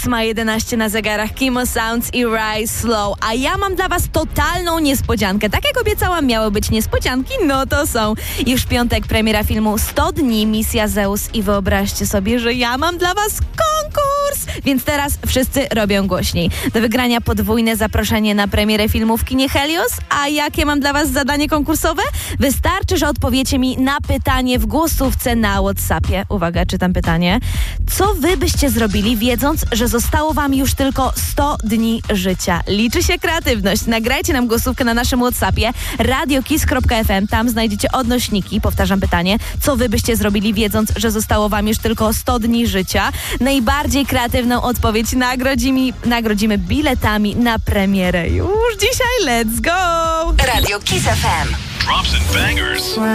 8:11 na zegarach. Kimo Sounds i Rise Slow. A ja mam dla was totalną niespodziankę. Tak jak obiecałam, miały być niespodzianki, no to są. Już w piątek premiera filmu 100 dni, misja Zeus i wyobraźcie sobie, że ja mam dla was konkurs! Więc teraz wszyscy robią głośniej. Do wygrania podwójne zaproszenie na premierę filmu w kinie Helios. A jakie mam dla was zadanie konkursowe? Wystarczy, że odpowiecie mi na pytanie w głosówce na WhatsAppie. Uwaga, czytam pytanie. Co wy byście zrobili, wiedząc, że zostało wam już tylko 100 dni życia? Liczy się kreatywność. Nagrajcie nam głosówkę na naszym WhatsAppie radiokiss.fm. Tam znajdziecie odnośniki. Powtarzam pytanie. Co wy byście zrobili, wiedząc, że zostało wam już tylko 100 dni życia? Najbardziej kreatywną odpowiedź nagrodzimy biletami na premierę. Już dzisiaj, let's go! Radio Kiss FM. Drops and bangers.